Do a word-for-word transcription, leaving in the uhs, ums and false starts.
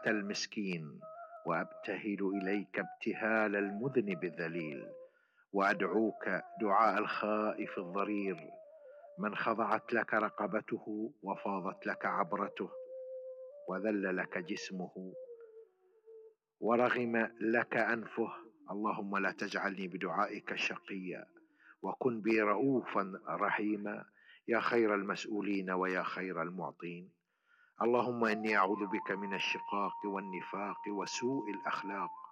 المسكين، وأبتهل إليك ابتهال المذنب الذليل، وأدعوك دعاء الخائف الضرير من خضعت لك رقبته وفاضت لك عبرته وذل لك جسمه ورغم لك أنفه. اللهم لا تجعلني بدعائك شقيا، وكن بي رؤوفا رحيما يا خير المسؤولين ويا خير المعطين. اللهم إني أعوذ بك من الشقاق والنفاق وسوء الأخلاق،